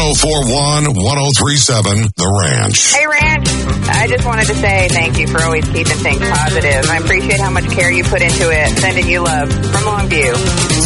1041-1037 The Ranch. Hey, Ranch. I just wanted to say thank you for always keeping things positive. I appreciate how much care you put into it. Sending you love from Longview.